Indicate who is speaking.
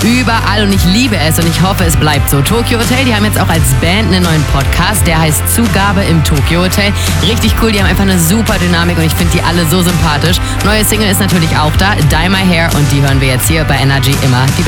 Speaker 1: überall und ich liebe es und ich hoffe, es bleibt so. Tokyo Hotel, die haben jetzt auch als Band einen neuen Podcast, der heißt Zugabe im Tokyo Hotel. Richtig cool, die haben einfach eine super Dynamik und ich finde die alle so sympathisch. Neue Single ist natürlich auch da, Dye My Hair, und die hören wir jetzt hier bei Energy immer. Die